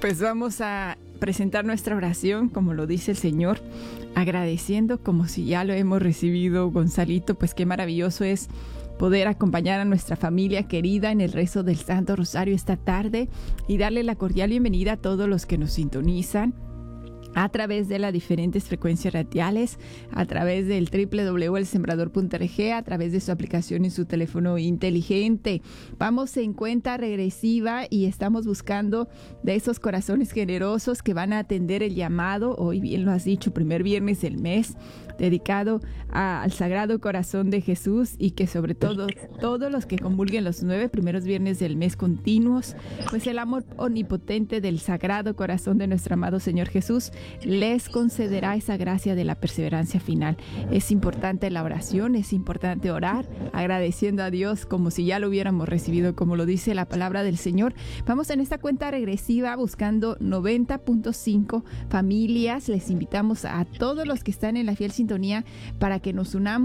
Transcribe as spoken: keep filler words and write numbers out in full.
Pues vamos a presentar nuestra oración, como lo dice el Señor, agradeciendo como si ya lo hemos recibido, Gonzalito. Pues qué maravilloso es poder acompañar a nuestra familia querida en el rezo del Santo Rosario esta tarde y darle la cordial bienvenida a todos los que nos sintonizan a través de las diferentes frecuencias radiales, a través del doble u doble u doble u punto el sembrador punto org, a través de su aplicación en su teléfono inteligente. Vamos en cuenta regresiva y estamos buscando de esos corazones generosos que van a atender el llamado. Hoy bien lo has dicho, primer viernes del mes, dedicado a, al Sagrado Corazón de Jesús, y que sobre todo todos los que comulguen los nueve primeros viernes del mes continuos, pues el amor omnipotente del Sagrado Corazón de nuestro amado Señor Jesús les concederá esa gracia de la perseverancia final. Es importante la oración, es importante orar, agradeciendo a Dios como si ya lo hubiéramos recibido, como lo dice la palabra del Señor. Vamos en esta cuenta regresiva buscando noventa punto cinco familias. Les invitamos a todos los que están en la fiel sintonía para que nos unamos